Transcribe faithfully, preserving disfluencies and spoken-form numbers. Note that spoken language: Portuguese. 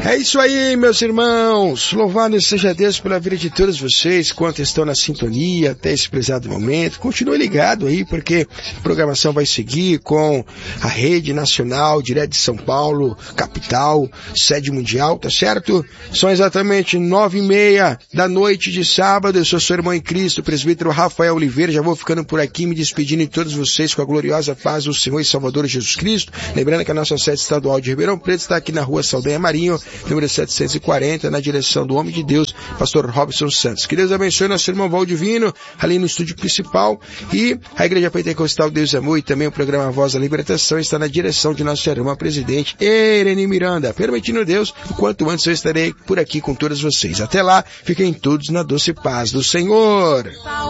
É isso aí, meus irmãos. Louvado seja Deus pela vida de todos vocês, quanto estão na sintonia até esse prezado momento. Continue ligado aí, porque a programação vai seguir com a rede nacional, direto de São Paulo, capital, sede mundial, tá certo? São exatamente nove e meia da noite de sábado. Eu sou seu irmão em Cristo, presbítero Rafael Oliveira. Já vou ficando por aqui, me despedindo de todos vocês com a gloriosa paz do Senhor e Salvador Jesus Cristo. Lembrando que a nossa sede estadual de Ribeirão Preto está aqui na rua Saldanha Marinho, número setecentos e quarenta, na direção do homem de Deus, pastor Robson Santos. Que Deus abençoe nosso irmão Valdivino, ali no estúdio principal, e a Igreja Pentecostal Deus Amor e também o programa Voz da Libertação está na direção de nossa irmã presidente, Ereni Miranda. Permitindo Deus, o quanto antes eu estarei por aqui com todos vocês. Até lá, fiquem todos na doce paz do Senhor.